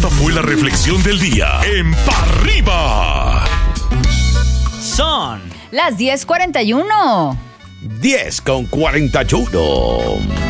Esta fue la reflexión del día en Pa' Arriba. Son las 10:41. 10:41.